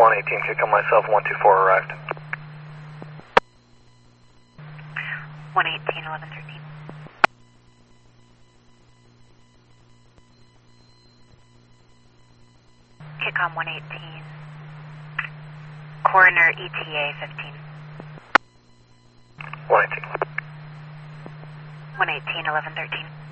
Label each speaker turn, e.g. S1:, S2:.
S1: 118, kick on myself, 124 arrived.
S2: 118, 1113. Kick on 118. Coroner ETA 15.
S1: 118.
S2: 118, 1113.